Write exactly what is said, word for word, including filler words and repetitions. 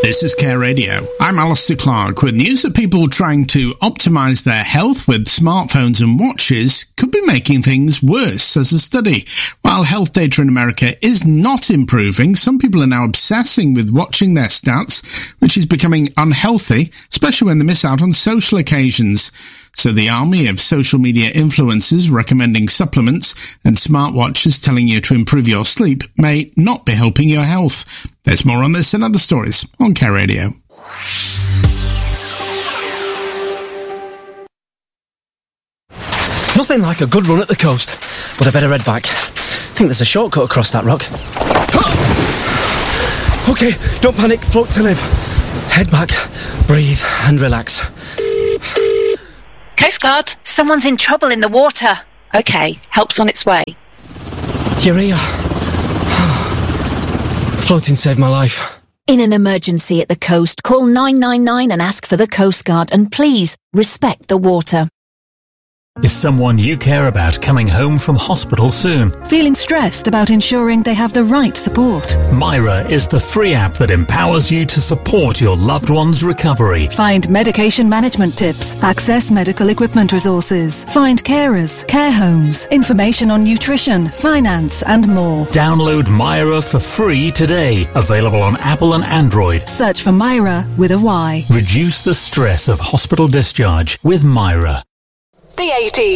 This is Care Radio. I'm Alistair Clark with news that people trying to optimise their health with smartphones and watches could be making things worse, says a study. While health data in America is not improving, some people are now obsessing with watching their stats, which is becoming unhealthy, especially when they miss out on social occasions. So the army of social media influencers recommending supplements and smartwatches telling you to improve your sleep may not be helping your health. There's more on this and other stories on Care Radio. Nothing like a good run at the coast, but I better head back. I think there's a shortcut across that rock. OK, don't panic, float to live. Head back, breathe and relax. Coast Guard. Someone's in trouble in the water. OK, help's on its way. You're here. Floating saved my life. In an emergency at the coast, call nine nine nine and ask for the Coast Guard, and please respect the water. Is someone you care about coming home from hospital soon? Feeling stressed about ensuring they have the right support? Myra is the free app that empowers you to support your loved one's recovery. Find medication management tips, access medical equipment resources, find carers, care homes, information on nutrition, finance and more. Download Myra for free today. Available on Apple and Android. Search for Myra with a Y. Reduce the stress of hospital discharge with Myra. The eighties.